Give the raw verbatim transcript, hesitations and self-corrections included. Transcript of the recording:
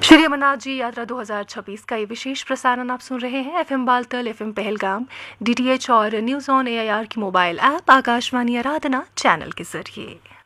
श्री अमरनाथ जी यात्रा दो हज़ार छब्बीस का ये विशेष प्रसारण आप सुन रहे हैं FM Baltal, FM Pahalgam, DTH और न्यूज़ ऑन एआईआर की मोबाइल ऐप, आकाशवाणी आराधना चैनल के जरिए।